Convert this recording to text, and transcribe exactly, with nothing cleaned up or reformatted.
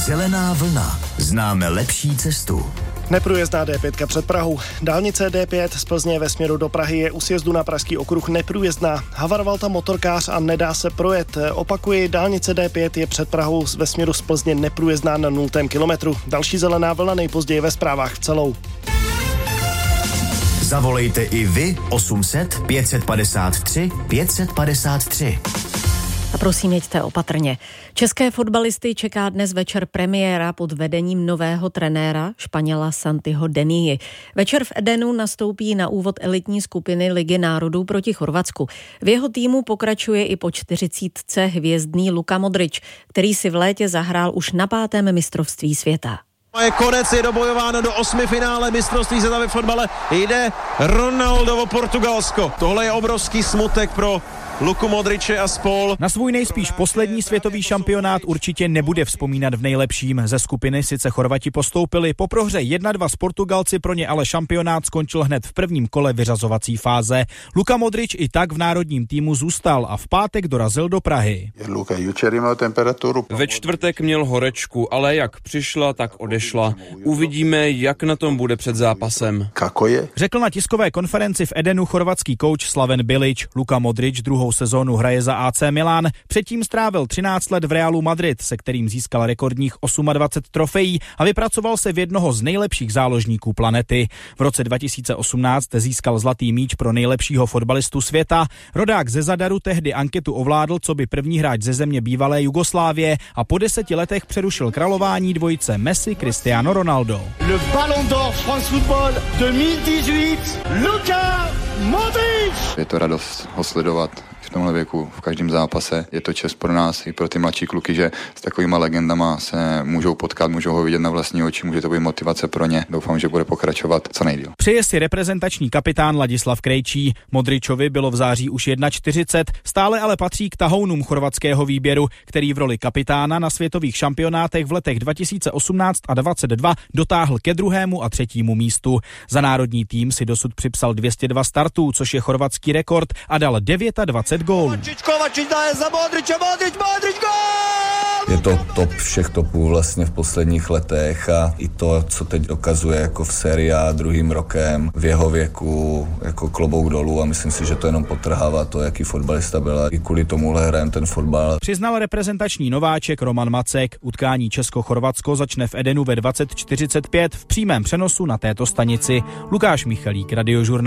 Zelená vlna. Známe lepší cestu. Neprůjezdná dé pět před Prahou. Dálnice dé pět z Plzně ve směru do Prahy je u sjezdu na Pražský okruh neprůjezdná. Havaroval tam motorkář a nedá se projet. Opakuji, dálnice dé pět je před Prahou ve směru z Plzně neprůjezdná na nultém kilometru. Další zelená vlna nejpozději ve zprávách v celou. Zavolejte i vy osm set pět padesát tři pět padesát tři. A prosím, jeďte opatrně. České fotbalisty čeká dnes večer premiéra pod vedením nového trenéra Španěla Santiho Denii. Večer v Edenu nastoupí na úvod elitní skupiny Ligy národů proti Chorvatsku. V jeho týmu pokračuje i po čtyřicítce hvězdný Luka Modrič, který si v létě zahrál už na pátém mistrovství světa. Je konec, je dobojováno do osmi finále mistrovství světa ve fotbale. Jde Ronaldovo Portugalsko. Tohle je obrovský smutek pro Luku Modriče a spol. Na svůj nejspíš poslední světový šampionát určitě nebude vzpomínat v nejlepším. Ze skupiny sice Chorvati postoupili, po prohře jedna dva s Portugalci pro ně ale šampionát skončil hned v prvním kole vyřazovací fáze. Luka Modrič i tak v národním týmu zůstal a v pátek dorazil do Prahy. Ve čtvrtek měl horečku, ale jak přišla, tak odešla. Uvidíme, jak na tom bude před zápasem. Řekl na tiskové konferenci v Edenu chorvatský kouč Slaven Bilic. Luka Modrič druhou sezónu hraje za á cé Milan, předtím strávil třináct let v Realu Madrid, se kterým získal rekordních dvacet osm trofejí a vypracoval se v jednoho z nejlepších záložníků planety. V roce dva tisíce osmnáct získal zlatý míč pro nejlepšího fotbalistu světa. Rodák ze Zadaru tehdy anketu ovládl coby první hráč ze země bývalé Jugoslávie a po deseti letech přerušil králování dvojice Messi Cristiano Ronaldo. Le Ballon d'Or France Football dva tisíce devatenáct, Luka Modrič! Je to radost ho sledovat v tomhle věku, v každém zápase. Je to čest pro nás i pro ty mladší kluky, že s takovýma legendama se můžou potkat, můžou ho vidět na vlastní oči, může to být motivace pro ně. Doufám, že bude pokračovat co nejdýl. Přeje si reprezentační kapitán Ladislav Krejčí. Modričovi bylo v září už čtyřicet jedna, stále ale patří k tahounům chorvatského výběru, který v roli kapitána na světových šampionátech v letech dva tisíce osmnáct a dvacet dva dotáhl ke druhému a třetímu místu. Za národní tým si dosud připsal dvě stě dva startů, což je chorvatský rekord, a dal dvacet devět gólů. Je to top všech topů vlastně v posledních letech a i to, co teď dokazuje jako v Serie A druhým rokem v jeho věku, jako klobouk dolů, a myslím si, že to jenom podtrhává to, jaký fotbalista byl, a i kvůli tomuhle hrajem ten fotbal. Přiznal reprezentační nováček Roman Macek. Utkání Česko-Chorvatsko začne v Edenu ve dvacet čtyřicet pět v přímém přenosu na této stanici. Lukáš Michalík, Radiožurnál.